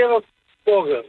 дете в Бога.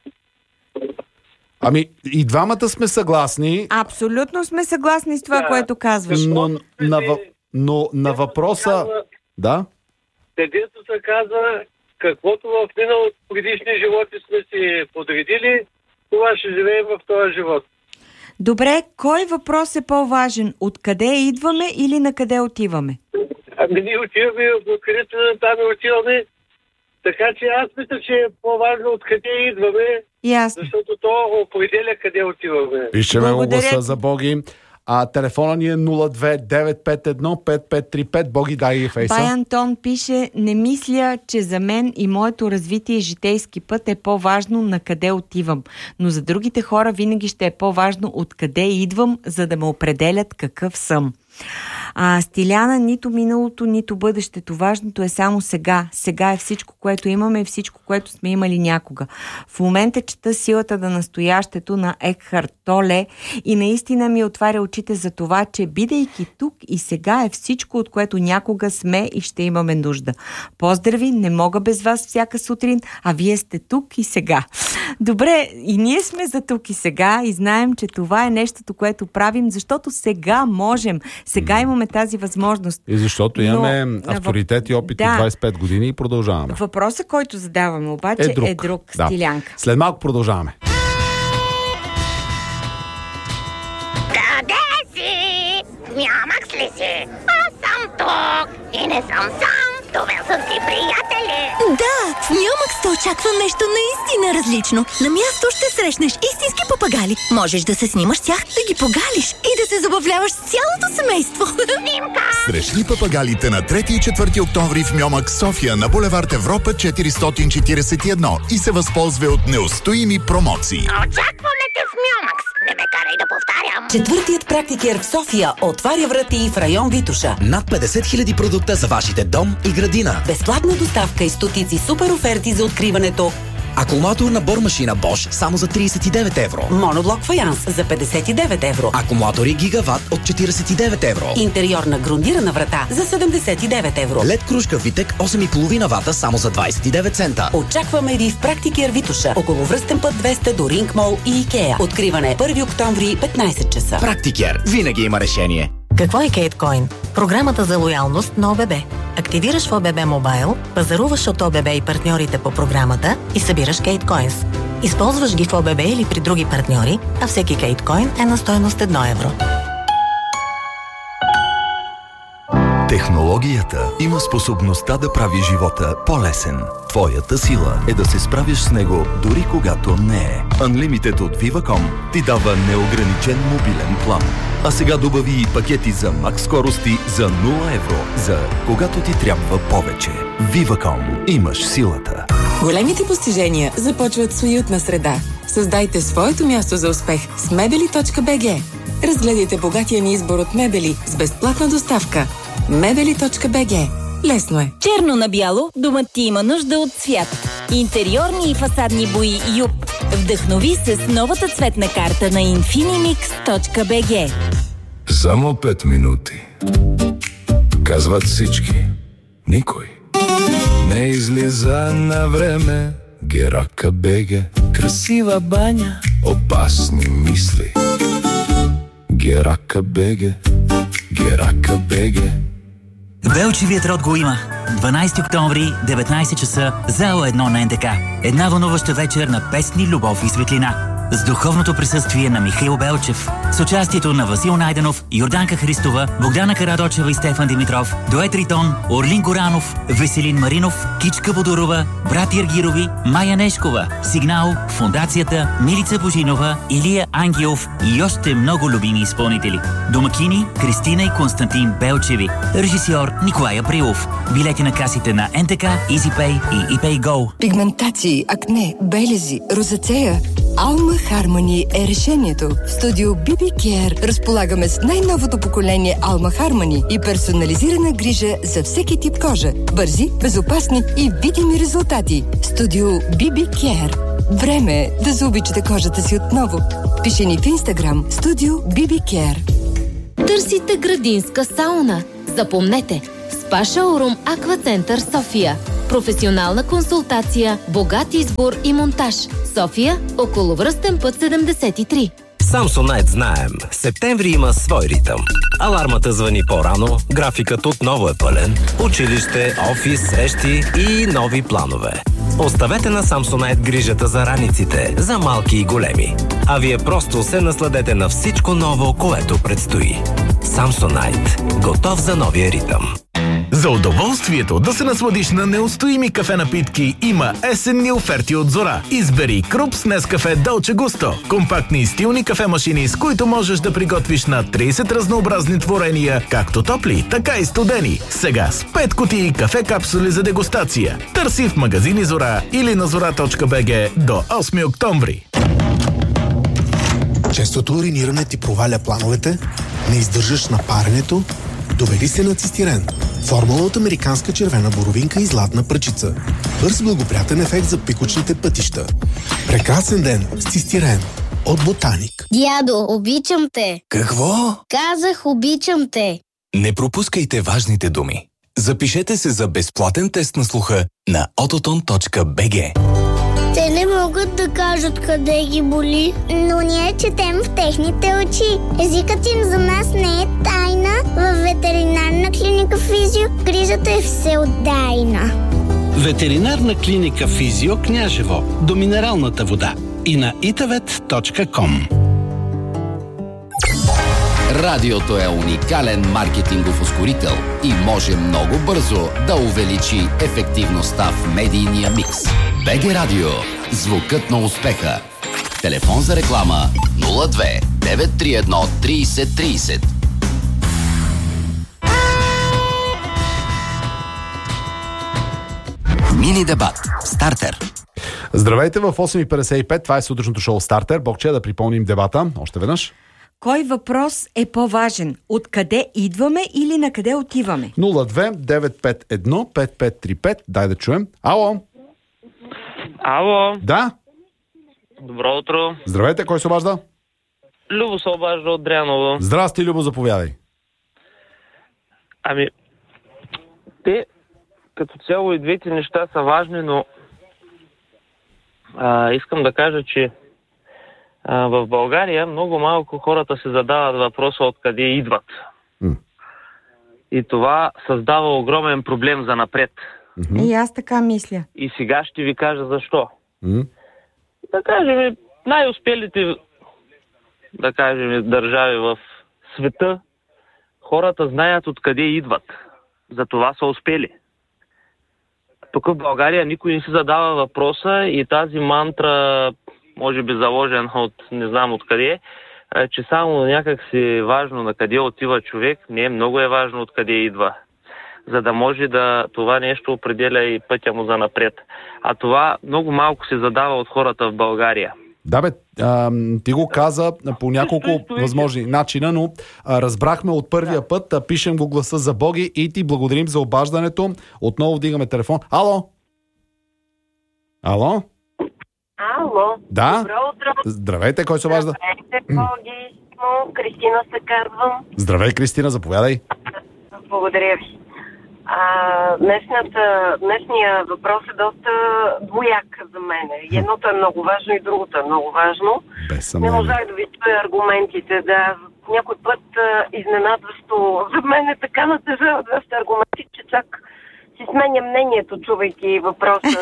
Ами, и двамата сме съгласни. Абсолютно сме съгласни с това, което казваш. Но на въпроса... Да? Детето се казва, каквото в миналото предишни животи сме си подредили, това ще живеем в този живот. Добре, кой въпрос е по-важен? Откъде идваме или на къде отиваме? Ами ние отиваме, откъдето там отиваме. Така че аз мисля, че е по-важно откъде идваме, Ясно. защото то определя къде отиваме. Пишеме го гласа за Боги. Телефона ни е 02-951-5535. Боги, дай и фейса. Бай Антон пише: не мисля, че за мен и моето развитие и житейски път е по-важно на къде отивам. Но за другите хора винаги ще е по-важно откъде идвам, за да ме определят какъв съм. Стиляна, нито миналото, нито бъдещето. Важното е само сега. Сега е всичко, което имаме и всичко, което сме имали някога. В момента чета Силата на настоящето на Екхарт Толе и наистина ми отваря очите за това, че бидейки тук и сега е всичко, от което някога сме и ще имаме нужда. Поздрави, не мога без вас всяка сутрин, а вие сте тук и сега. Добре, и ние сме за тук и сега и знаем, че това е нещото, което правим, защото сега можем. Сега имаме тази възможност. И защото имаме авторитет и опит от 25 години и продължаваме. Въпросът, който задаваме обаче е друг. Да. Стилянка. След малко продължаваме. Къде си? Мямакс ли си? Аз съм тук и не съм сам. Довел съм си приятели. Да, в Мямакс те очаква нещо наистина различно. На място ще срещнеш истински папагали. Можеш да се снимаш с тях, да ги погалиш и да се забавляваш с цялото семейство. Снимка! Срещни папагалите на 3 и 4 октомври в Мямакс София на булевард Европа 441 и се възползва от неустоими промоции. Очакваме те в Мямакс. Не ме карай да повтарям. Четвъртият практикер в София отваря врати в район Витоша. Над 50 000 продукта за вашите дом и градина. Безплатна доставка и стотици супер оферти за откриването. Акумулатор на бормашина Bosch само за 39 евро. Моноблок фаянс за 59 евро. Акумулатори Гигават от 49 евро. Интериорна грундирана врата за 79 евро. LED кружка Витек 8,5 вата само за 29 цента. Очакваме ви в практикер Витоша, около Връстен път 200 до Ринг Мол и Икеа. Откриване 1 октомври 15 часа. Практикер винаги има решение. Какво е Кейткоин? Програмата за лоялност на ОББ. Активираш в ОББ Мобайл, пазаруваш от ОББ и партньорите по програмата и събираш Кейткоинс. Използваш ги в ОББ или при други партньори, а всеки Кейткоин е на стойност 1 евро. Технологията има способността да прави живота по-лесен. Твоята сила е да се справиш с него дори когато не е. Unlimited от Viva.com ти дава неограничен мобилен план. А сега добави и пакети за макс скорости за 0 евро, за когато ти трябва повече. Viva.com. Имаш силата. Големите постижения започват с уютна среда. Създайте своето място за успех с mebeli.bg. Разгледайте богатия ни избор от мебели с безплатна доставка. mebeli.bg. Лесно е. Черно на бяло, домът ти има нужда от цвят. Интериорни и фасадни бои Юп. Вдъхнови се с новата цветна карта на infinimix.bg. Само 5 минути. Казват всички. Никой не излиза на време. Герака БГ. Красива баня. Опасни мисли. Герака БГ. Герака БГ. Белчевият род го има. 12 октомври, 19 часа, зала 1 на НДК. Една вълнуваща вечер на песни, любов и светлина. С духовното присъствие на Михаил Белчев. С участието на Васил Найденов, Йорданка Христова, Богдана Карадочева и Стефан Димитров, Дует Ритон, Орлин Горанов, Веселин Маринов, Кичка Бодорова, брат Иргирови, Майя Нешкова, Сигнал, Фондацията, Милица Божинова, Илия Ангелов и още много любими изпълнители. Домакини Кристина и Константин Белчеви. Режисьор Николай Априлов. Билети на касите на НТК, EasyPay и ePayGo. Пигментации, акне, белези, розацея. Alma Harmony е решението. В студио BB Care разполагаме с най-новото поколение Alma Harmony и персонализирана грижа за всеки тип кожа. Бързи, безопасни и видими резултати. Студио BB Care. Време е да заобичате кожата си отново. Пиши ни в Instagram Студио BB Care. Търсите градинска сауна? Запомнете! СПА Шоурум Аквацентър София. Професионална консултация, богат избор и монтаж. София, околовръстен път 73. Samsonite знаем. Септември има свой ритъм. Алармата звъни по-рано, графикът отново е пълен, училище, офис, срещи и нови планове. Оставете на Samsonite грижата за раниците, за малки и големи. А вие просто се насладете на всичко ново, което предстои. Samsonite. Готов за новия ритъм. За удоволствието да се насладиш на неустоими кафе напитки има есенни оферти от Зора. Избери Круп с Нескафе Долче Густо. Компактни и стилни кафе-машини, с които можеш да приготвиш на 30 разнообразни творения, както топли, така и студени. Сега с 5 кутии кафе капсули за дегустация. Търси в магазини Зора или на zora.bg до 8 октомври. Честото уриниране ти проваля плановете? Не издържаш на паренето? Довери се на Цистирен. Формула от американска червена боровинка и златна пръчица. Бърз благоприятен ефект за пикочните пътища. Прекрасен ден с Цистирен от Ботаник. Дядо, обичам те. Какво? Казах, обичам те. Не пропускайте важните думи. Запишете се за безплатен тест на слуха на ototon.bg. Те не могат да кажат къде ги боли, но ние четем в техните очи. Езикът им за нас не е тайна. Във ветеринарна клиника Физио грижата е всеотдайна. Ветеринарна клиника Физио Княжево до минералната вода и на itavet.com. Радиото е уникален маркетингов ускорител и може много бързо да увеличи ефективността в медийния микс. БГ Радио. Звукът на успеха. Телефон за реклама 02 931 30 30. Мини дебат. Стартер. Здравейте в 8.55. Това е сутрешното шоу Стартер. Богче, да припомним дебата. Още веднъж. Кой въпрос е по-важен? Откъде идваме или на къде отиваме? 02-951-5535. Дай да чуем. Ало? Ало? Да? Добро утро. Здравейте, кой се обажда? Любо се обажда от Дряново. Здрасти, Любо, заповядай. Ами, те като цяло и двете неща са важни, но искам да кажа, че в България много малко хората се задават въпроса откъде идват. И това създава огромен проблем за напред. И аз така мисля. И сега ще ви кажа защо. Да кажем, най-успелите държави в света, хората знаят откъде идват. Затова са успели. Тук в България никой не си задава въпроса и тази мантра, може би заложен от не знам откъде, че само някак си е важно на къде отива човек. Не, много е важно откъде идва. За да може да това нещо определя и пътя му за напред. А това много малко се задава от хората в България. Да бе, ти го каза по няколко възможни начина, но разбрахме от първия път, пишем го гласа за Боги и ти благодарим за обаждането. Отново вдигаме телефон. Ало? Ало? Ало? Да? Добро утро. Здравейте, кой се обажда? Здравейте, Боги. Кристина се казвам. Здравей, Кристина, заповядай. Благодаря ви. Днешния въпрос е доста двояк за мен. Едното е много важно и другото е много важно. Не можах да ви чуя аргументите. Да, някой път изненадващо за мен е така натежават вашите аргументи, че чак си сменя мнението, чувайки въпроса,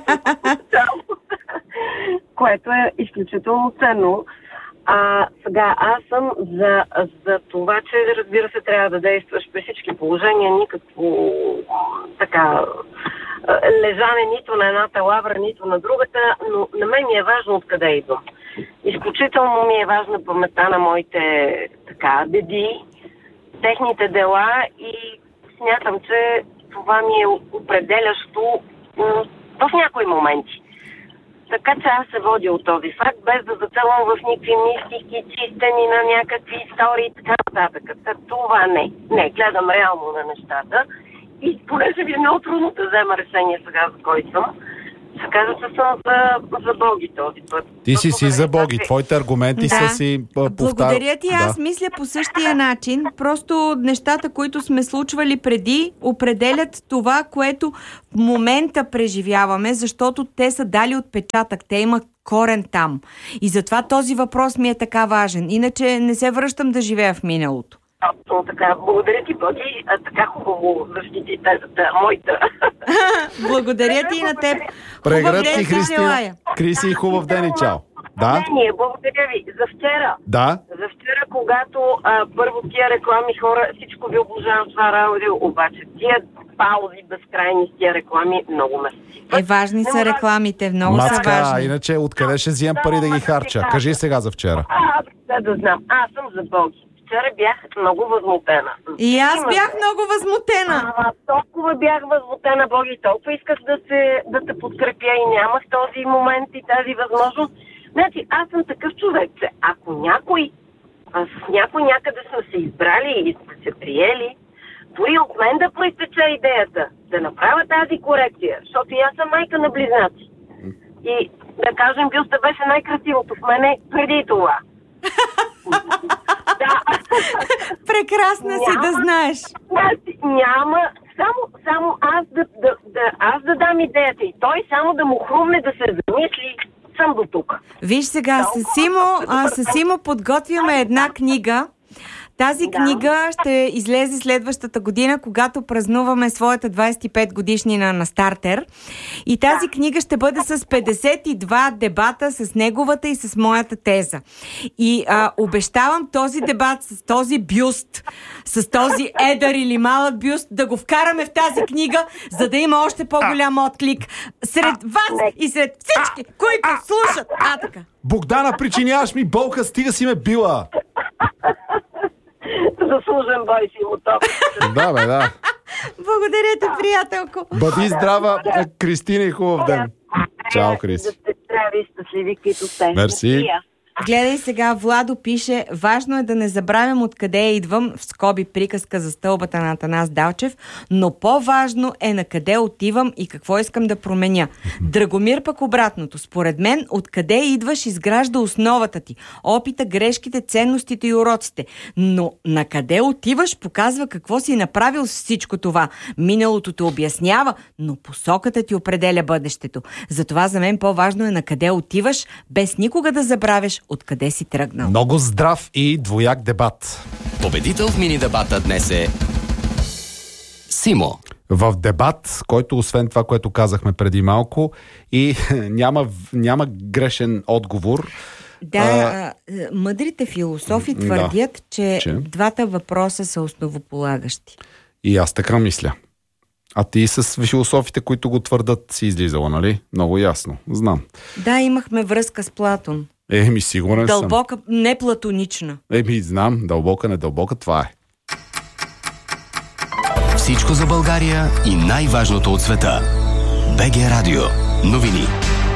което е изключително ценно. Сега аз съм за това, че разбира се трябва да действаш при всички положения, никакво така лежане нито на едната лавра, нито на другата, но на мен ми е важно откъде идвам. Изключително ми е важна паметта на моите деди, техните дела и смятам, че това ми е определящо в някои моменти. Така че аз се водя от този факт, без да зацелвам в никакви мистики, чистени на някакви истории и така нататък. Това не. Гледам реално на нещата. И понеже ми е много трудно да взема решение сега, за кой съм, се казва, че съм за Боги този път. Ти си за Боги. Твоите аргументи са си Благодаря ти. Аз мисля по същия начин. Просто нещата, които сме случвали преди, определят това, което в момента преживяваме, защото те са дали отпечатък. Те имат корен там. И затова този въпрос ми е така важен. Иначе не се връщам да живея в миналото. Абсолютно така. Благодаря ти, Боги. Така хубаво защити тезата, моята. Благодаря ти и на теб. Преград ти, Христина. Криси и хубав ден и чао. Да? Благодаря ви. За вчера. Да? За вчера, когато първо тия реклами, хора, всичко ви обожавам това радио, обаче тия паузи безкрайни с тия реклами много ме стигат. Важни са рекламите, много са важни. Иначе откъде ще взимам пари да ги харча? Кажи сега за вчера. Да знам. Аз съм за Боги. Вчера бях много възмутена. И аз бях много възмутена. Толкова бях възмутена, Боги, толкова исках да те подкрепя и нямах този момент и тази възможност. Значи, аз съм такъв човек, че ако с някой някъде сме се избрали или сме се приели, дори от мен да проистече идеята да направя тази корекция, защото и аз съм майка на близнаци. И да кажем, бюста беше най-красивото в мене преди това. Прекрасна си, да знаеш. Няма само аз да дам идеята и той само да му хрумне да се замисли. Съм до тук. Виж сега, с Симо подготвяме една книга. Тази книга ще излезе следващата година, когато празнуваме своята 25 годишнина на Стартер. И тази книга ще бъде с 52 дебата с неговата и с моята теза. И обещавам този дебат с този бюст, с този едър или малък бюст, да го вкараме в тази книга, за да има още по-голям отклик сред вас и сред всички, които слушат. Така. Богдана, причиняваш ми болка, стига си ме била. Заслужен бой си му топ. Да, бе, да. Благодаря ти, приятелко. Бъди здрава, Кристина, и хубав ден. Чао, Крис. Да сте здрави, щастливи, които сте. Мерси. Гледай сега, Владо пише: важно е да не забравям откъде идвам, в скоби приказка за стълбата на Атанас Далчев, но по-важно е на къде отивам и какво искам да променя. Драгомир пък обратното. Според мен, откъде идваш изгражда основата ти. Опита, грешките, ценностите и уроците. Но на къде отиваш показва какво си направил с всичко това. Миналото те обяснява, но посоката ти определя бъдещето. Затова за мен по-важно е на къде отиваш, без никога да забравяш откъде си тръгнал. Много здрав и двояк дебат. Победител в мини-дебата днес е Симо. В дебат, който освен това, което казахме преди малко, и няма грешен отговор. Да, мъдрите философи твърдят, че двата въпроса са основополагащи. И аз така мисля. А ти с философите, които го твърдат, си излизала, нали? Много ясно. Знам. Да, имахме връзка с Платон. Сигурен съм. Дълбока, не платонична. Знам. Дълбока, недълбока, това е. Всичко за България и най-важното от света. БГ Радио. Новини.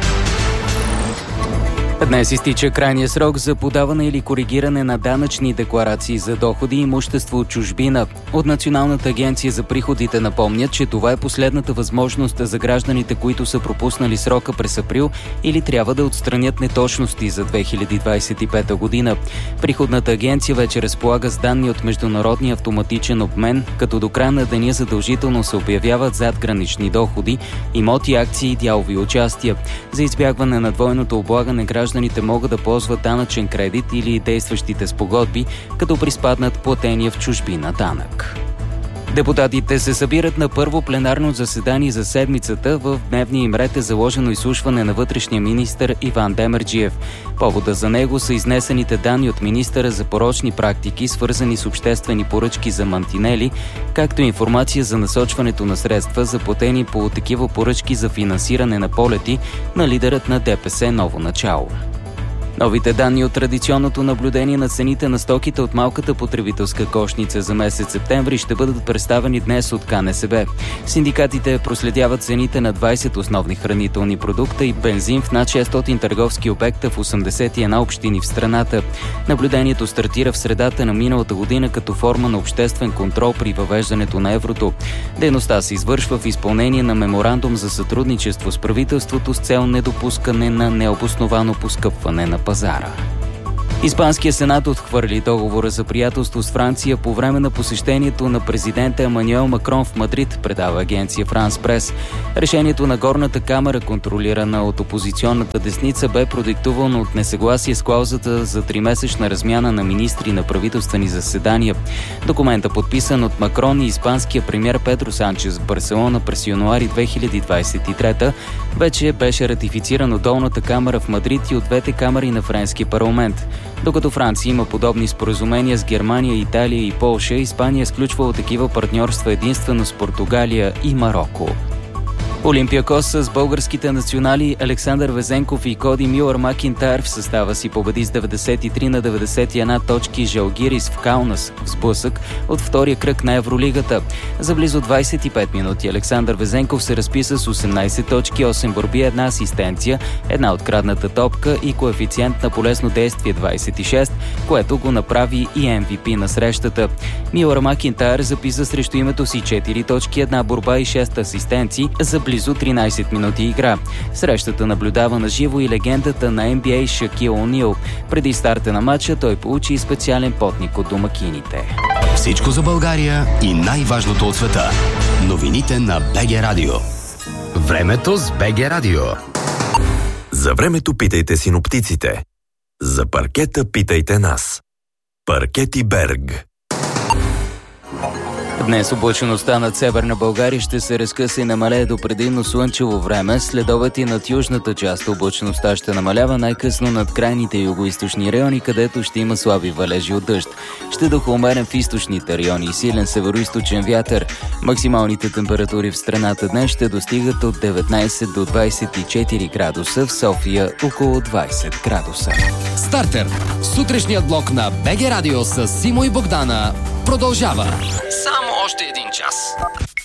Днес изтича крайния срок за подаване или коригиране на данъчни декларации за доходи и имущество от чужбина. От Националната агенция за приходите напомнят, че това е последната възможност за гражданите, които са пропуснали срока през април или трябва да отстранят неточности за 2025 година. Приходната агенция вече разполага с данни от международния автоматичен обмен, като до края на деня задължително се обявяват задгранични доходи, имоти, акции и дялови участия. За избягване на двойното облагане гражданите могат да ползват данъчен кредит или действащите спогодби, като приспаднат платения в чужбина данък. Депутатите се събират на първо пленарно заседание за седмицата. В дневния им ред е заложено изслушване на вътрешния министър Иван Демерджиев. Повода за него са изнесените данни от министъра за порочни практики, свързани с обществени поръчки за мантинели, както и информация за насочването на средства, заплатени по такива поръчки за финансиране на полети на лидерът на ДПС Ново начало. Новите данни от традиционното наблюдение на цените на стоките от малката потребителска кошница за месец септември ще бъдат представени днес от КНСБ. Синдикатите проследяват цените на 20 основни хранителни продукта и бензин в над 600 търговски обекта в 81 общини в страната. Наблюдението стартира в средата на миналата година като форма на обществен контрол при въвеждането на еврото. Дейността се извършва в изпълнение на меморандум за сътрудничество с правителството с цел недопускане на необосновано поскъпване на пазара. Испанският сенат отхвърли договора за приятелство с Франция по време на посещението на президента Емануел Макрон в Мадрид, предава агенция Франс Прес. Решението на горната камара, контролирана от опозиционната десница, бе продиктувано от несъгласие с клаузата за 3-месечна размяна на министри на правителствени заседания. Документът, подписан от Макрон и испанския премиер Педро Санчес в Барселона през януари 2023, вече беше ратифициран от долната камара в Мадрид и от двете камари на френския парламент. Докато Франция има подобни споразумения с Германия, Италия и Полша, Испания сключвала такива партньорства единствено с Португалия и Мароко. Олимпиакос с българските национали Александър Везенков и Коди Мюлър-Макинтайр в състава си победи с 93-91 точки Жалгирис в Каунас в сблъсък от втория кръг на Евролигата. За близо 25 минути Александър Везенков се разписа с 18 точки, 8 борби, 1 асистенция, една открадната топка и коефициент на полезно действие 26, което го направи и MVP на срещата. Мюлър-Макинтайр записа срещу името си 4 точки, 1 борба и 6 асистенции за близо 13 минути игра. Срещата наблюдава на живо и легендата на NBA Шакил О'Нил. Преди старта на матча той получи и специален потник от домакините. Всичко за България и най-важното от света. Новините на БГ Радио. Времето с БГ Радио. За времето питайте синоптиците. За паркета питайте нас. Паркети Берг. Днес облачеността над северна България ще се разкъса и намалее до предимно слънчево време. След обед и над южната част облачеността ще намалява най-късно над крайните югоизточни райони, където ще има слаби валежи от дъжд. Ще духа умерен в източните райони и силен североизточен вятър. Максималните температури в страната днес ще достигат от 19 до 24 градуса, в София около 20 градуса. Стартер. Сутрешният блок на БГ Радио с Симо и Богдана продължава. Само още един час.